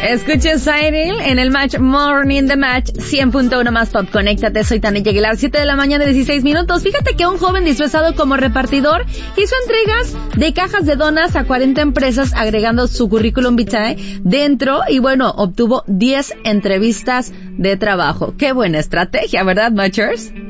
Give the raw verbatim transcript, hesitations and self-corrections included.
Escucha Cyril en el Match Morning The Match cien punto uno más Pop. Conéctate, soy Tania Aguilar, siete de la mañana, dieciséis minutos. Fíjate que un joven disfrazado como repartidor hizo entregas de cajas de donas a cuarenta empresas agregando su currículum vitae dentro y bueno, obtuvo diez entrevistas de trabajo. Qué buena estrategia, ¿verdad, Matchers?